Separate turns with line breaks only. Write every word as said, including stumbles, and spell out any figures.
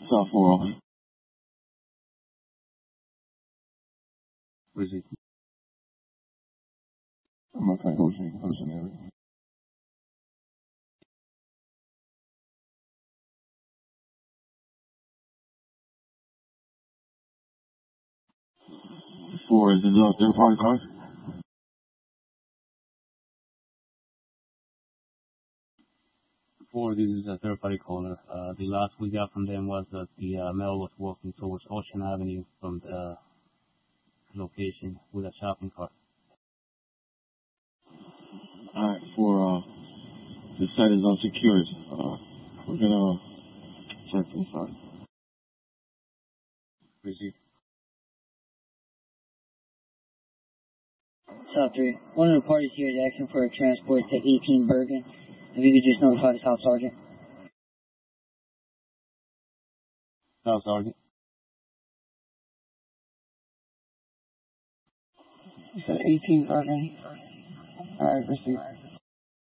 South four oh.
What is it?
I'm not trying to Hoshin, Hoshin area. Four is the third party car.
Four, this is a third party caller. Uh, the last we got from them was that the uh, male was walking towards Ocean Avenue from the location with a shopping cart.
Alright, for, uh, the site is unsecured. Uh, we're gonna check inside.
Receive.
South three. One of the parties here is asking for a transport to eighteen Bergen. If you could just notify the South Sergeant.
South Sergeant.
You said eighteen Bergen? Alright, receive.